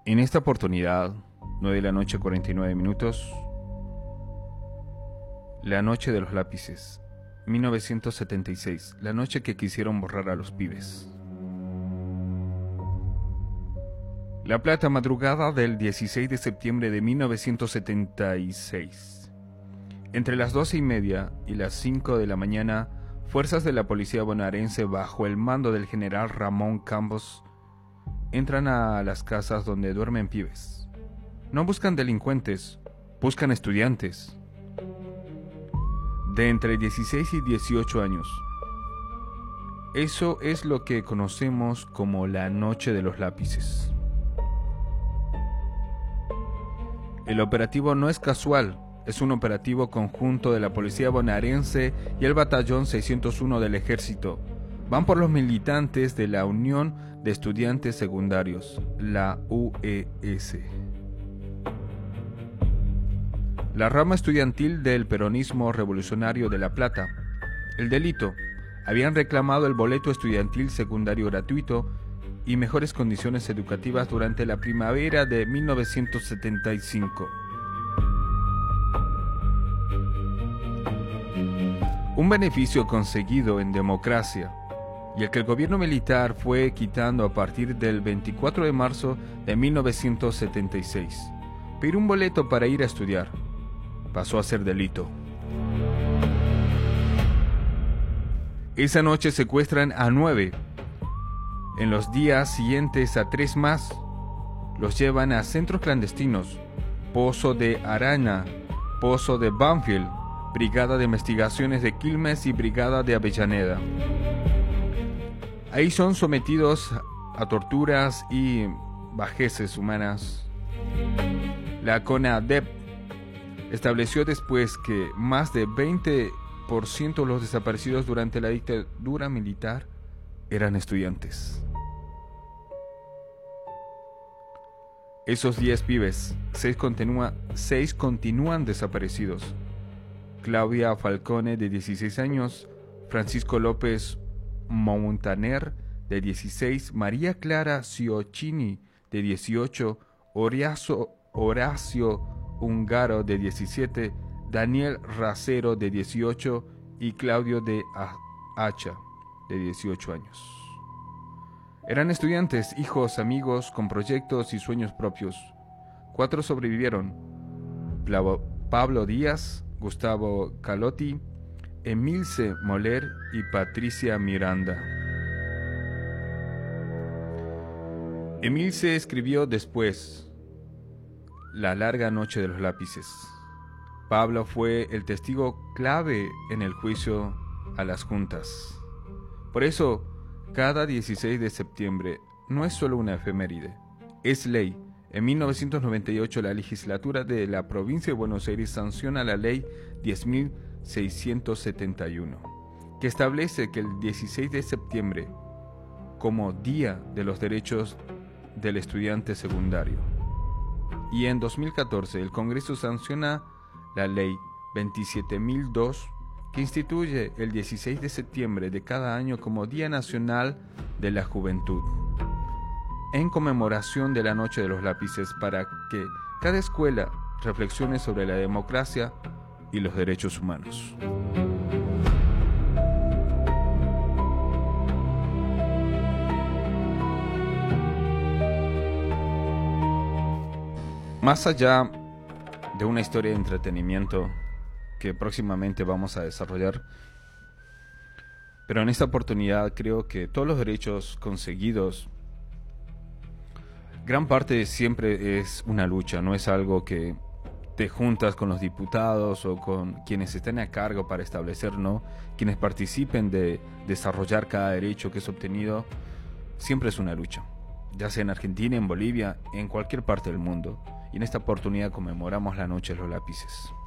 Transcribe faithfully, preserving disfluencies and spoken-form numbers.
En esta oportunidad, nueve de la noche cuarenta y nueve minutos, la noche de los lápices, mil novecientos setenta y seis, la noche que quisieron borrar a los pibes. La Plata, madrugada del dieciséis de septiembre de mil novecientos setenta y seis. Entre las doce y media y las cinco de la mañana, fuerzas de la policía bonaerense bajo el mando del general Ramón Campos entran a las casas donde duermen pibes. No buscan delincuentes, buscan estudiantes de entre dieciséis y dieciocho años. Eso es lo que conocemos como la noche de los lápices. El operativo no es casual, es un operativo conjunto de la policía bonaerense y el batallón seiscientos uno del ejército. Van por los militantes de la Unión de Estudiantes Secundarios, la U E S. La rama estudiantil del peronismo revolucionario de La Plata. El delito: habían reclamado el boleto estudiantil secundario gratuito y mejores condiciones educativas durante la primavera de mil novecientos setenta y cinco. Un beneficio conseguido en democracia y el que el gobierno militar fue quitando a partir del veinticuatro de marzo de mil novecientos setenta y seis. Pedir un boleto para ir a estudiar pasó a ser delito. Esa noche secuestran a nueve. En los días siguientes a tres más. Los llevan a centros clandestinos: Pozo de Arana, Pozo de Banfield, Brigada de Investigaciones de Quilmes y Brigada de Avellaneda. Ahí son sometidos a torturas y bajeces humanas. La CONADEP estableció después que más de veinte por ciento de los desaparecidos durante la dictadura militar eran estudiantes. Esos diez pibes, seis, continúa, seis continúan desaparecidos. Claudia Falcone, de dieciséis años, Francisco López Montaner, de dieciséis, María Clara Ciocchini, de dieciocho, Horacio, Horacio Ungaro, de diecisiete, Daniel Racero, de dieciocho, y Claudio de Hacha, de dieciocho años. Eran estudiantes, hijos, amigos, con proyectos y sueños propios. Cuatro sobrevivieron: Pablo Díaz, Gustavo Calotti, Emilce Moller y Patricia Miranda. Emilce escribió después La larga noche de los lápices. Pablo fue el testigo clave en el juicio a las juntas. Por eso, cada dieciséis de septiembre no es solo una efeméride, es ley. En mil novecientos noventa y ocho, la legislatura de la provincia de Buenos Aires sanciona la ley diez mil seiscientos setenta y uno, que establece que el dieciséis de septiembre como Día de los Derechos del Estudiante Secundario. Y en dos mil catorce, el Congreso sanciona la ley veintisiete mil dos, que instituye el dieciséis de septiembre de cada año como Día Nacional de la Juventud, en conmemoración de la Noche de los Lápices, para que cada escuela reflexione sobre la democracia y los derechos humanos. Más allá de una historia de entretenimiento que próximamente vamos a desarrollar, pero en esta oportunidad creo que todos los derechos conseguidos, gran parte siempre es una lucha, no es algo que te juntas con los diputados o con quienes estén a cargo para establecer, ¿no? Quienes participen de desarrollar cada derecho que es obtenido. Siempre es una lucha, ya sea en Argentina, en Bolivia, en cualquier parte del mundo. Y en esta oportunidad conmemoramos la Noche de los Lápices.